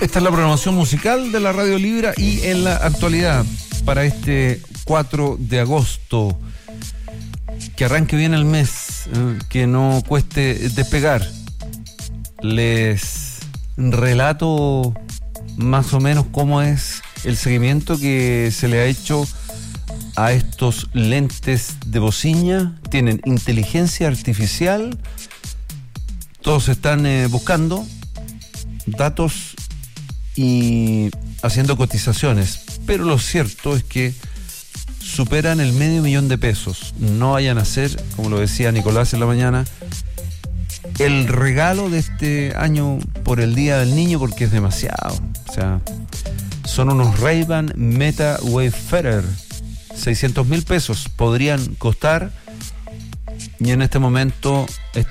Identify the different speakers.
Speaker 1: Esta es la programación musical de la Radio Libra y en la actualidad para este 4 de agosto. Que arranque bien el mes, que no cueste despegar. Les relato más o menos cómo es el seguimiento que se le ha hecho a estos lentes de bociña. Tienen inteligencia artificial. Todos están buscando datos y haciendo cotizaciones, pero lo cierto es que superan el $500,000 de pesos. No vayan a hacer, como lo decía Nicolás en la mañana, el regalo de este año por el Día del Niño, porque es demasiado. O sea, son unos Ray-Ban Meta Wayfarer, 600,000 pesos podrían costar, y en este momento